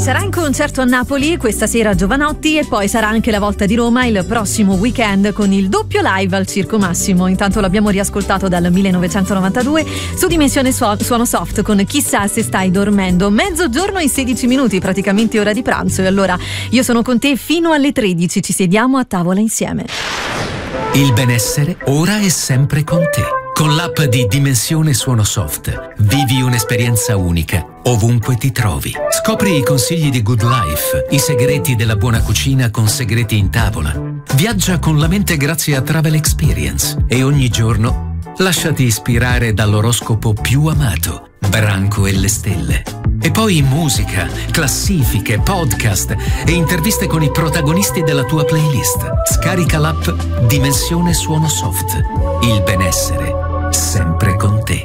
sarà in concerto a Napoli questa sera a Giovanotti e poi sarà anche la volta di Roma il prossimo weekend con il doppio live al Circo Massimo. Intanto l'abbiamo riascoltato dal 1992 su Dimensione Suono Soft con Chissà se stai dormendo. Mezzogiorno e 16 minuti, praticamente ora di pranzo, e allora io sono con te fino alle 13, ci sediamo a tavola insieme. Il benessere ora è sempre con te. Con l'app di Dimensione Suono Soft vivi un'esperienza unica ovunque ti trovi. Scopri i consigli di Good Life, i segreti della buona cucina con segreti in tavola. Viaggia con la mente grazie a Travel Experience e ogni giorno lasciati ispirare dall'oroscopo più amato, Branco e le stelle. E poi musica, classifiche, podcast e interviste con i protagonisti della tua playlist. Scarica l'app Dimensione Suono Soft. Il benessere sempre con te.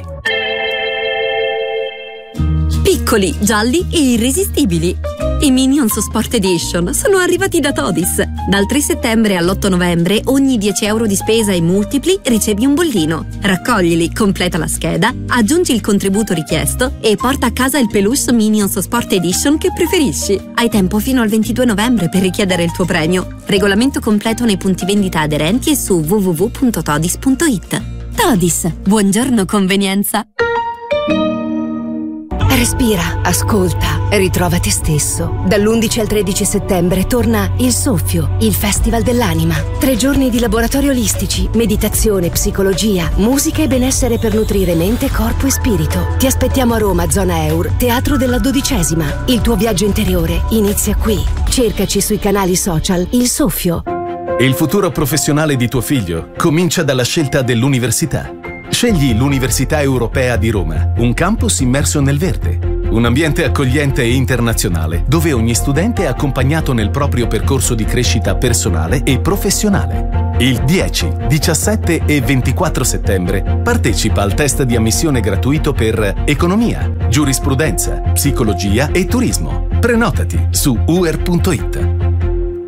Piccoli, gialli e irresistibili. I Minions Sport Edition sono arrivati da Todis. Dal 3 settembre all'8 novembre ogni 10 euro di spesa e multipli ricevi un bollino. Raccoglili, completa la scheda, aggiungi il contributo richiesto e porta a casa il peluche Minions Sport Edition che preferisci. Hai tempo fino al 22 novembre per richiedere il tuo premio. Regolamento completo nei punti vendita aderenti e su www.todis.it. Todis, buongiorno convenienza. Respira, ascolta, ritrova te stesso. Dall'11 al 13 settembre torna Il Soffio, il Festival dell'Anima. 3 giorni di laboratori olistici, meditazione, psicologia, musica e benessere per nutrire mente, corpo e spirito. Ti aspettiamo a Roma, zona Eur, Teatro della 12ª. Il tuo viaggio interiore inizia qui. Cercaci sui canali social Il Soffio. Il futuro professionale di tuo figlio comincia dalla scelta dell'università. Scegli l'Università Europea di Roma, un campus immerso nel verde, un ambiente accogliente e internazionale dove ogni studente è accompagnato nel proprio percorso di crescita personale e professionale. Il 10, 17 e 24 settembre partecipa al test di ammissione gratuito per economia, giurisprudenza, psicologia e turismo. Prenotati su uer.it.